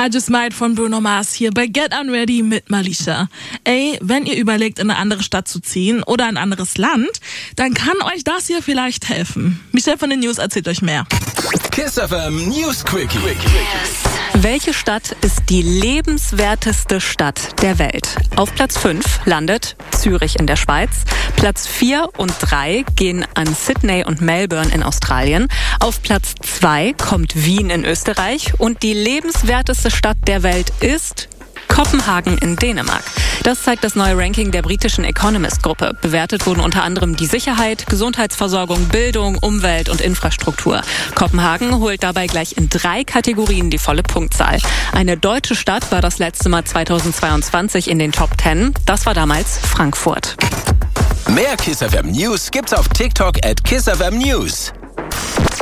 I Just Might von Bruno Mars hier bei Get Unready mit Malisha. Ey, wenn ihr überlegt, in eine andere Stadt zu ziehen oder ein anderes Land, dann kann euch das hier vielleicht helfen. Michelle von den News erzählt euch mehr. Kiss FM News Quickie. Welche Stadt ist die lebenswerteste Stadt der Welt? Auf Platz 5 landet Zürich in der Schweiz. Platz 4 und 3 gehen an Sydney und Melbourne in Australien. Auf Platz 2 kommt Wien in Österreich. Und die lebenswerteste Stadt der Welt ist Kopenhagen in Dänemark. Das zeigt das neue Ranking der britischen Economist-Gruppe. Bewertet wurden unter anderem die Sicherheit, Gesundheitsversorgung, Bildung, Umwelt und Infrastruktur. Kopenhagen holt dabei gleich in 3 Kategorien die volle Punktzahl. Eine deutsche Stadt war das letzte Mal 2022 in den Top 10. Das war damals Frankfurt. Mehr Kiss FM News gibt's auf TikTok @KissFM News.